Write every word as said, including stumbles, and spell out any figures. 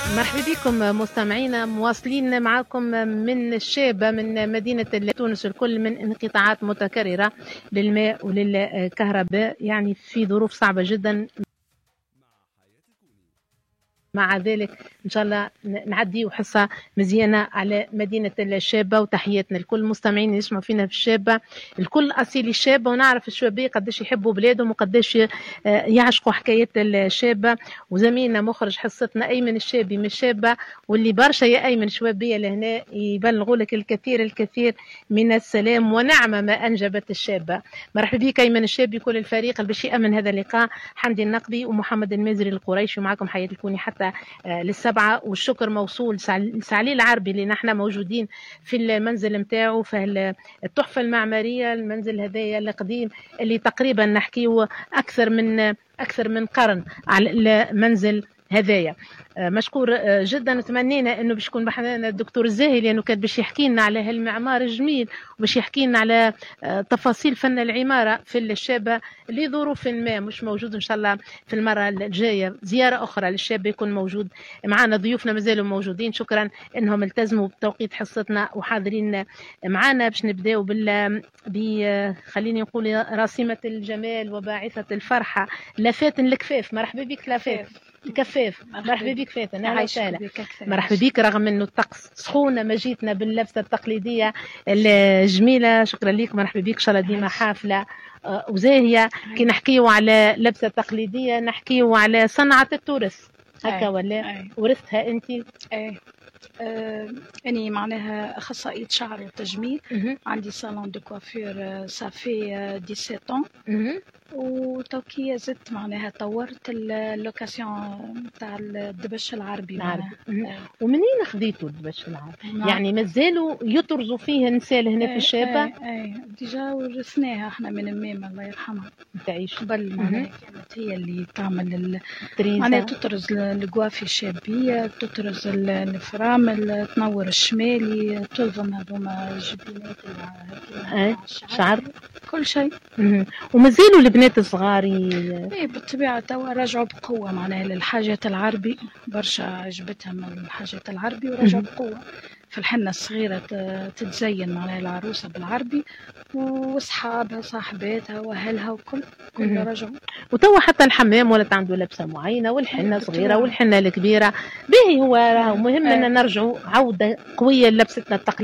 مرحبا بكم مستمعينا، مواصلين معكم من الشابة من مدينة تونس الكل من انقطاعات متكررة للماء وللكهرباء، يعني في ظروف صعبة جدا. مع ذلك إن شاء الله نعدي وحصة مزيانة على مدينة الشابة، وتحياتنا لكل مستمعين يسمعوا فينا في الشابة، الكل أصيل الشابة، ونعرف الشباب قداش يحبوا بلادهم وقداش يعشقوا حكايات الشابة. وزميلنا مخرج حصتنا أيمن الشابي من الشابة، واللي برشا يا أيمن شبابية لهنا يبلغوا لك الكثير الكثير من السلام ونعمة ما أنجبت الشابة. مرحبا بك أيمن الشابي، كل الفريق اللي باش يأمن هذا اللقاء، حمدي النقبي ومحمد المازري القريشي، ومعكم حياة الكوني حتى للسبعة. والشكر موصول لسعلي العربي اللي نحن موجودين في المنزل متاعه، في التحفة المعمارية، المنزل هذايا القديم اللي تقريبا نحكيه أكثر من أكثر من قرن على المنزل هذايا. مشكور جدا. تمنينا انه باش يكون معنا الدكتور الزاهي، لانه كان باش يحكي لنا على هالمعمار الجميل، وباش يحكي لنا على تفاصيل فن العماره في الشابه لظروف ما مش موجود. ان شاء الله في المره الجايه زياره اخرى للشابه يكون موجود معنا. ضيوفنا مازالوا موجودين، شكرا انهم التزموا بتوقيت حصتنا وحاضرين معنا. باش نبداو بال ب خليني نقول راسمه الجمال وباعثه الفرحه لفاتن الكفاف. مرحبا بك لفاتن الكفاف. مرحبا بك فاتن، اهلا وسهلا. مرحبا بك رغم انه الطقس سخونه، ما جيتنا باللبسه التقليديه الجميله. شكرا لك، مرحبا بك. ان شاء الله ديما حافله وزاهيه. كي نحكيو على لبسه تقليديه نحكيو على صنعه التورث هكا، ولا ورثتها انت؟ ايه آه، أني معناها أخصائية شعر وتجميل. عندي صالون دو كوافير صافي ديسيت أون، وتوكية زدت معناها طورت اللوكاسيون تاع الدبش العربي. نعم. ومنين خذيتوا الدبش العربي؟ نعم. يعني مازالوا يطرزوا فيه النساء هنا في الشابة؟ اي اي ديجا ورثناها احنا من امام الله يرحمها، تعيش قبل معناها كانت هي اللي تعمل معناها تطرز القوافي الشابية، تطرز الفرامل، تنور الشمالي، تلظم هذوما الجبينات اللي شعر، كل شيء. ومازالوا البنات الصغار ايه بالطبيعة توا رجعوا بقوة معناها للحاجات العربي، برشا عجبتهم الحاجات العربي ورجعوا بقوة. في الحنة الصغيرة تتزين معناها العروسة بالعربي، واصحابها صاحباتها واهلها وكل كل رجعوا. وتوا حتى الحمام ولات عنده لبسة معينة، والحنة صغيرة والحنة الكبيرة. باهي هو راهو مهم ان نرجعوا عودة قوية للبستنا التقليدية.